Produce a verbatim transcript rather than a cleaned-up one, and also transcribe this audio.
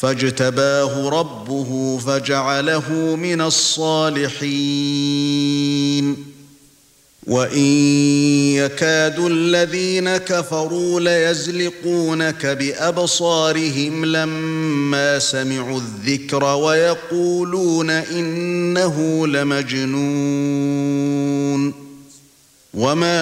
فاجتباه ربه فجعله من الصالحين وَإِن يَكَادُ الَّذِينَ كَفَرُوا لَيَزْلِقُونَكَ بِأَبْصَارِهِمْ لَمَّا سَمِعُوا الذِّكْرَ وَيَقُولُونَ إِنَّهُ لَمَجْنُونٌ وَمَا